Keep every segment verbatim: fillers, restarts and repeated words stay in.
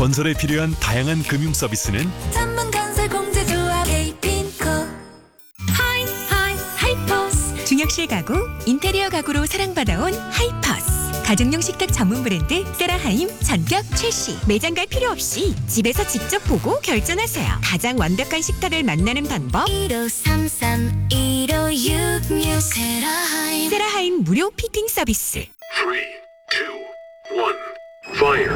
건설에 필요한 다양한 금융 서비스는 전문건설 공제조합 에이핀코. 하이 하이 하이퍼스. 중역실 가구, 인테리어 가구로 사랑받아온 하이퍼스. 가정용 식탁 전문 브랜드 세라하임 전격 출시. 매장 갈 필요 없이 집에서 직접 보고 결정하세요. 가장 완벽한 식탁을 만나는 방법. 일오삼삼 일오육육 세라하임. 세라하임 무료 피팅 서비스. three, two, one, fire.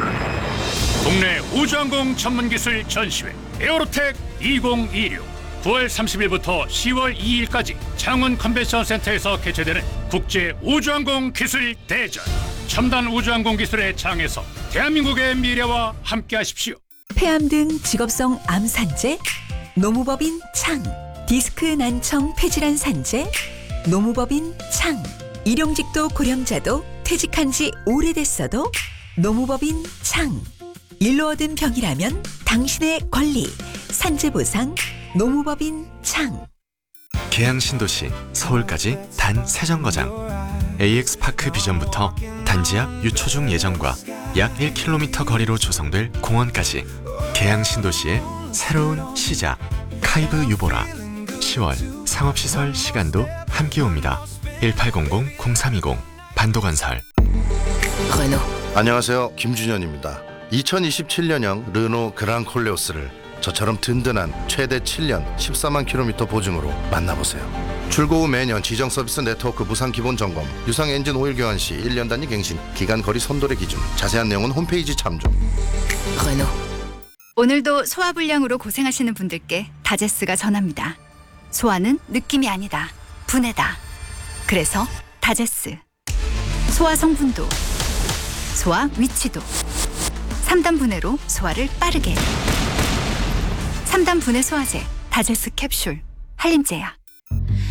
국내 우주항공 전문기술 전시회 에어로텍 이천이십육 구월 삼십일부터 시월 이일까지 창원 컨벤션 센터에서 개최되는 국제 우주항공 기술 대전. 첨단 우주항공 기술의 장에서 대한민국의 미래와 함께하십시오. 폐암 등 직업성 암 산재, 노무법인 창, 디스크 난청 폐질환 산재, 노무법인 창, 일용직도 고령자도 퇴직한 지 오래됐어도 노무법인 창, 일로 얻은 병이라면 당신의 권리, 산재보상, 노무법인 창. 계양 신도시 서울까지 단 세 정거장. 에이엑스파크 비전부터 단지 앞 유초중 예정과 약 일 킬로미터 거리로 조성될 공원까지 계양 신도시의 새로운 시작. 카이브 유보라. 시월 상업시설 시간도 함께 옵니다. 일팔공공 공삼이공 반도건설. 르노. 안녕하세요, 김준현입니다. 이천이십칠년형 르노 그랑 콜레오스를 저처럼 든든한 최대 칠 년 십사만 킬로미터 보증으로 만나보세요. 출고 후 매년 지정 서비스 네트워크 무상 기본 점검, 유상 엔진 오일 교환 시 일 년 단위 갱신, 기간 거리 선도의 기준, 자세한 내용은 홈페이지 참조. 르노. 오늘도 소화불량으로 고생하시는 분들께 다제스가 전합니다. 소화는 느낌이 아니다, 분해다. 그래서 다제스. 소화 성분도, 소화 위치도, 삼 단 분해로 소화를 빠르게. 삼 단 분해 소화제 다제스 캡슐 한림제약.